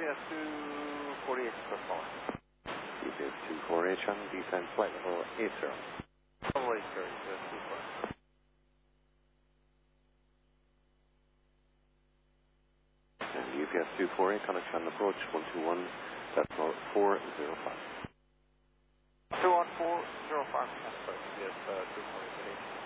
UPS 248 perform. UPS 248 on descent flight level 80. Level 80, UPS 248. And UPS 248, connection approach 121, decimal 405. 21405, UPS 248.